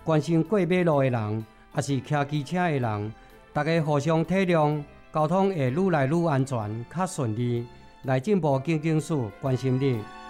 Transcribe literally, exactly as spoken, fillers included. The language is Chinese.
关心过马路的人，也是骑机车的人，大家互相体谅，交通会愈来愈安全、较顺利。内政部警警署关心你。